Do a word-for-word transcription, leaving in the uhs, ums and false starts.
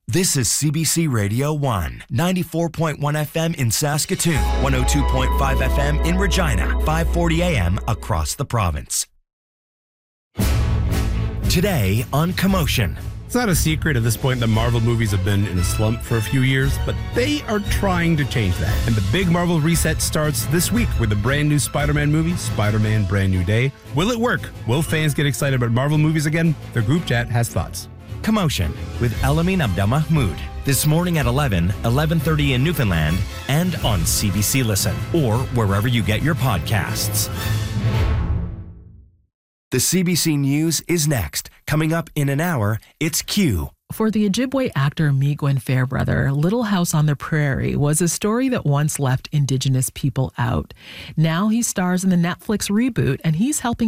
This is C B C Radio one, ninety-four point one F M in Saskatoon, one oh two point five F M in Regina, five forty A M across the province. Today on Commotion. It's not a secret at this point that Marvel movies have been in a slump for a few years, but they are trying to change that. And the big Marvel reset starts this week with a brand new Spider-Man movie, Spider-Man Brand New Day. Will it work? Will fans get excited about Marvel movies again? Their group chat has thoughts. Commotion with Elamin Abdelmahmoud. This morning at eleven, eleven thirty in Newfoundland, and on C B C Listen, or wherever you get your podcasts. The C B C News is next. Coming up in an hour, it's Q. For the Ojibwe actor Migwen Fairbrother, Little House on the Prairie was a story that once left Indigenous people out. Now he stars in the Netflix reboot, and he's helping